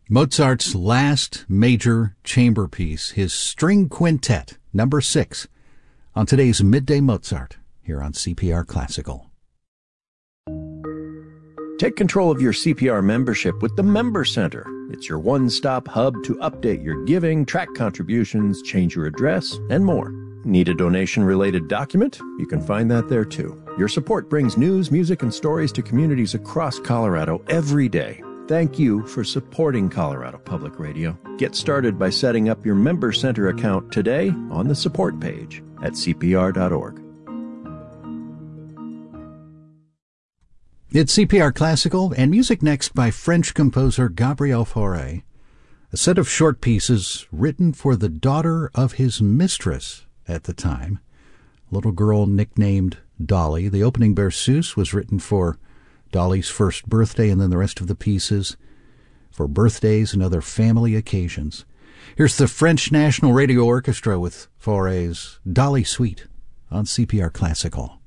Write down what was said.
Mozart's last major chamber piece, his String Quintet, number 6, on today's Midday Mozart, here on CPR Classical. Take control of your CPR membership with the Member Center. It's your one-stop hub to update your giving, track contributions, change your address, and more. Need a donation-related document? You can find that there, too. Your support brings news, music, and stories to communities across Colorado every day. Thank you for supporting Colorado Public Radio. Get started by setting up your Member Center account today on the support page at cpr.org. It's CPR Classical, and music next by French composer Gabriel Fauré, a set of short pieces written for the daughter of his mistress at the time, a little girl nicknamed Dolly. The opening Berceuse was written for Dolly's first birthday, and then the rest of the pieces for birthdays and other family occasions. Here's the French National Radio Orchestra with Fauré's Dolly Suite on CPR Classical.